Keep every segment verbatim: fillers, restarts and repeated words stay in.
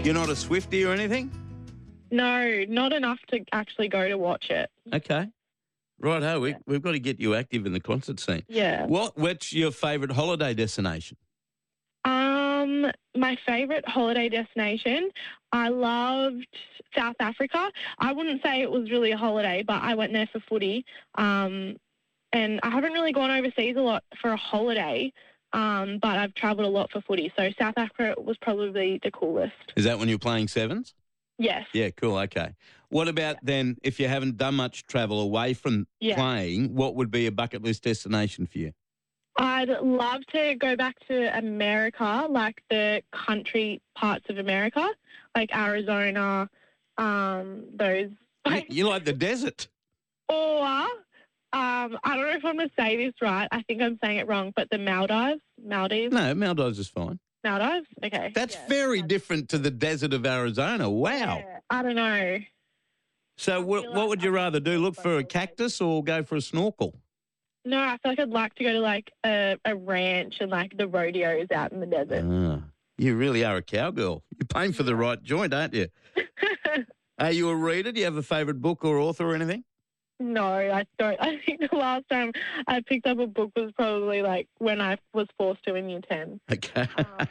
You're not a Swiftie or anything? No, not enough to actually go to watch it. Okay. Righto, we, we've got to get you active in the concert scene. Yeah. What? What's your favourite holiday destination? Um, my favourite holiday destination, I loved South Africa. I wouldn't say it was really a holiday, but I went there for footy. Um, and I haven't really gone overseas a lot for a holiday, um, but I've travelled a lot for footy. So South Africa was probably the coolest. Is that when you're playing sevens? Yes. Yeah, cool, okay. What about then, if you haven't done much travel away from Yeah. playing, what would be a bucket list destination for you? I'd love to go back to America, like the country parts of America, like Arizona, um, those. You, you like the desert? Or, um, I don't know if I'm going to say this right. I think I'm saying it wrong, but the Maldives, Maldives, No, Maldives is fine. Maldives. Okay. That's Yeah. very different to the desert of Arizona. Wow. Yeah, I don't know. So what, feel what like would you I'm rather do? Look for a like- cactus or go for a snorkel? No, I feel like I'd like to go to like a, a ranch and like the rodeos out in the desert. Ah, you really are a cowgirl. You're paying for the right joint, aren't you? Are you a reader? Do you have a favourite book or author or anything? No, I don't. I think the last time I picked up a book was probably like when I was forced to in year ten. Okay.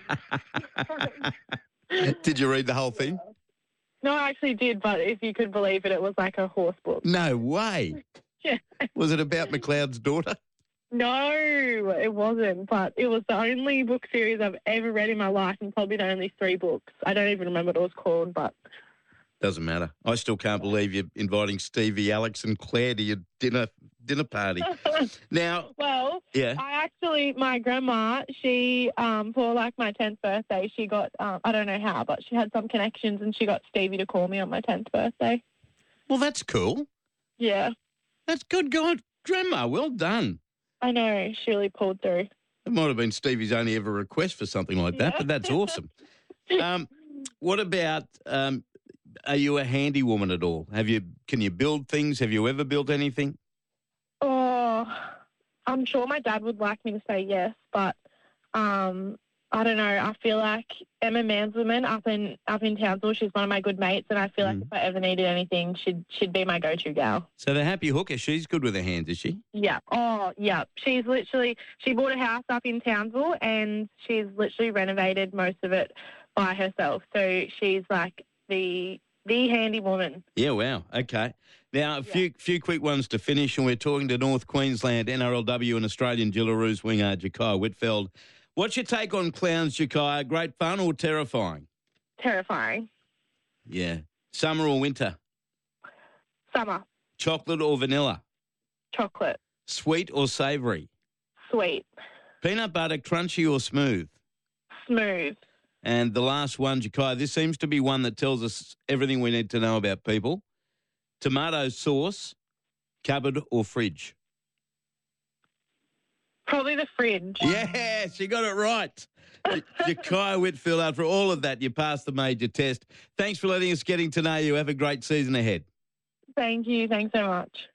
Um, Did you read the whole thing? No, I actually did, but if you could believe it, it was like a horse book. No way. Yeah. Was it about McLeod's daughter? No, it wasn't, but it was the only book series I've ever read in my life and probably the only three books. I don't even remember what it was called, but... Doesn't matter. I still can't believe you're inviting Stevie, Alex and Claire to your dinner dinner party. Now, Well, yeah. I actually, my grandma, she, um, for like my tenth birthday, she got, um, I don't know how, but she had some connections and she got Stevie to call me on my tenth birthday. Well, that's cool. Yeah, That's good God. Grandma, well done. I know. She really pulled through. It might have been Stevie's only ever request for something like that, Yeah. but that's awesome. Um, what about, um, are you a handy woman at all? Have you? Can you build things? Have you ever built anything? Oh, I'm sure my dad would like me to say yes, but um, I don't know. I feel like Emma Manswoman up in up in Townsville, she's one of my good mates, and I feel like Mm. if I ever needed anything, she'd she'd be my go-to gal. So the happy hooker, she's good with her hands, is she? Yeah. Oh, yeah. She's literally she bought a house up in Townsville, and she's literally renovated most of it by herself. So she's like the the handy woman. Yeah, wow. Okay. Now, a few few quick ones to finish, and we're talking to North Queensland N R L W and Australian Jillaroos winger Ja'Kai Whitfield. What's your take on clowns, Ja'Kai? Great fun or terrifying? Terrifying. Yeah. Summer or winter? Summer. Chocolate or vanilla? Chocolate. Sweet or savoury? Sweet. Peanut butter, crunchy or smooth? Smooth. And the last one, Ja'Kai, this seems to be one that tells us everything we need to know about people. Tomato sauce, cupboard or fridge? Probably the fridge. Yes, you got it right. Ja'Kai Whitfield, after all of that, you passed the major test. Thanks for letting us getting to know you. Have a great season ahead. Thank you. Thanks so much.